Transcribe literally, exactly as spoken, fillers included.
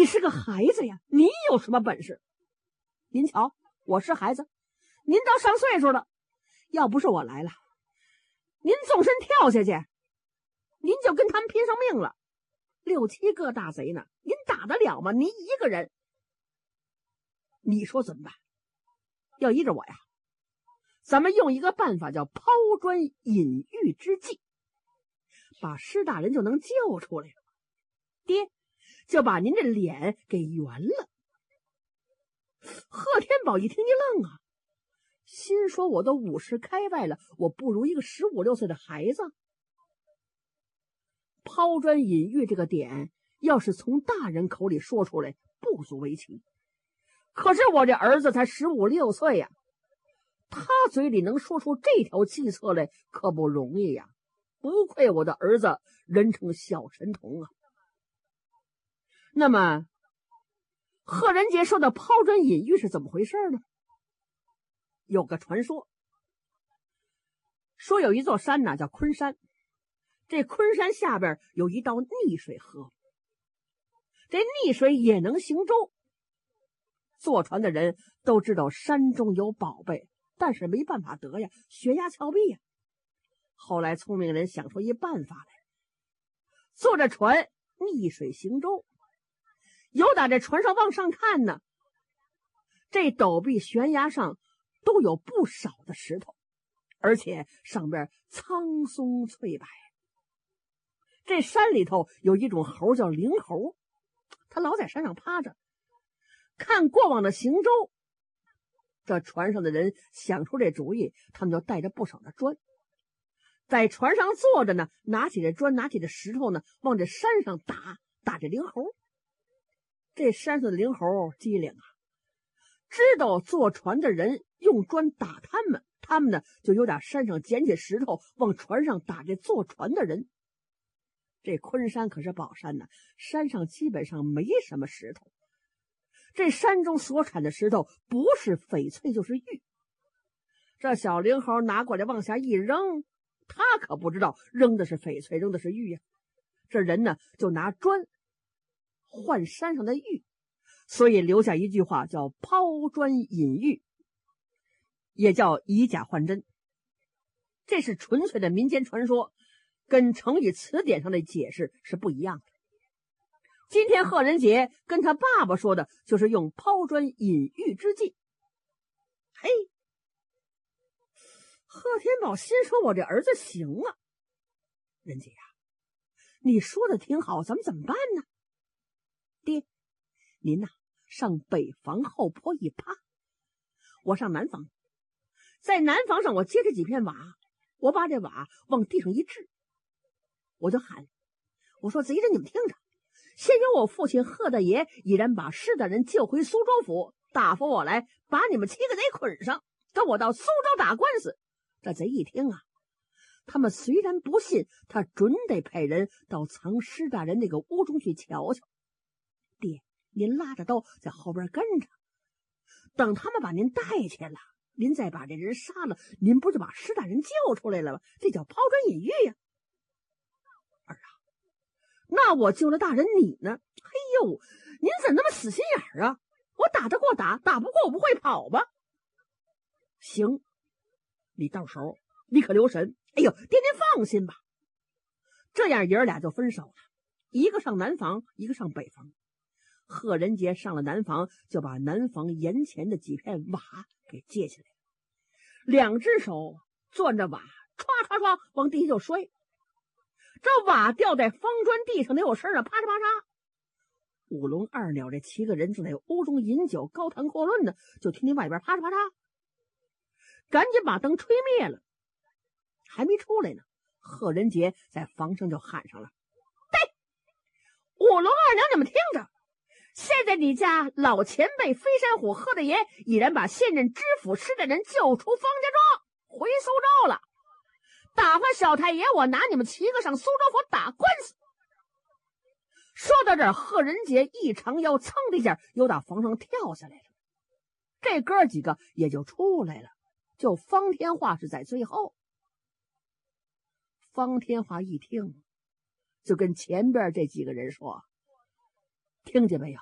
你是个孩子呀，你有什么本事？您瞧，我是孩子，您都上岁数了，要不是我来了，您纵身跳下去，您就跟他们拼上命了。六七个大贼呢，您打得了吗？您一个人，你说怎么办？要依着我呀，咱们用一个办法叫抛砖引玉之计，把施大人就能救出来了。爹，就把您的脸给圆了。贺天宝一听一愣啊，心说我都五十开外了，我不如一个十五六岁的孩子。抛砖引玉这个点要是从大人口里说出来不足为奇，可是我这儿子才十五六岁呀，他嘴里能说出这条计策来可不容易呀，不愧我的儿子人称小神童啊。那么贺仁杰说的抛砖引玉是怎么回事呢？有个传说，说有一座山呢，叫昆山，这昆山下边有一道逆水河，这逆水也能行舟。坐船的人都知道山中有宝贝，但是没办法得呀，悬崖峭壁呀。后来聪明人想出一办法来，坐着船逆水行舟。有打这船上往上看呢，这陡壁悬崖上都有不少的石头，而且上边苍松翠柏。这山里头有一种猴叫灵猴，他老在山上趴着看过往的行舟。这船上的人想出这主意，他们就带着不少的砖，在船上坐着呢，拿起这砖，拿起这石头呢，往这山上打，打这灵猴。这山上的灵猴机灵啊，知道坐船的人用砖打他们，他们呢就由打山上捡起石头往船上打这坐船的人。这昆山可是宝山呢，山上基本上没什么石头，这山中所产的石头不是翡翠就是玉。这小灵猴拿过来往下一扔，他可不知道扔的是翡翠扔的是玉呀。这人呢就拿砖换山上的玉，所以留下一句话叫抛砖引玉，也叫以假换真。这是纯粹的民间传说，跟成语词典上的解释是不一样的。今天贺仁杰跟他爸爸说的就是用抛砖引玉之计。嘿，贺天宝心说我这儿子行啊，仁杰呀，你说的挺好，咱们怎么办呢？爹，您呐、啊、上北房后坡一趴，我上南房，在南房上我接着几片瓦，我把这瓦往地上一掷，我就喊，我说贼人你们听着，先由我父亲贺大爷已然把施大人救回苏州府，打发我来把你们七个贼捆上，跟我到苏州打官司。这贼一听啊，他们虽然不信，他准得派人到藏施大人那个屋中去瞧瞧。爹，您拉着刀在后边跟着，等他们把您带去了，您再把这人杀了，您不就把施大人救出来了吗？这叫抛砖引玉呀。儿啊，那我救了大人你呢？嘿呦，您怎么那么死心眼啊？我打得过打，打不过我不会跑吧？行，你到时候你可留神。哎呦，爹您放心吧。这样爷儿俩就分手了，一个上南房，一个上北房。贺仁杰上了南房，就把南房檐前的几片瓦给借起来，两只手攥着瓦，唰唰唰往地下就摔。这瓦掉在方砖地上，没有声啊，啪嚓啪嚓。五龙二鸟这七个人正在屋中饮酒高谈阔论呢，就听见外边啪嚓啪嚓，赶紧把灯吹灭了。还没出来呢，贺仁杰在房上就喊上了：“对，五龙二鸟，你们听着！现在你家老前辈飞山虎贺大爷已然把现任知府施大人救出方家庄，回苏州了。打发小太爷我拿你们七个上苏州府打官司。”说到这儿，贺仁杰一长腰，噌的一下又打房上跳下来了。这哥几个也就出来了，就方天化是在最后。方天化一听，就跟前边这几个人说：“听见没有？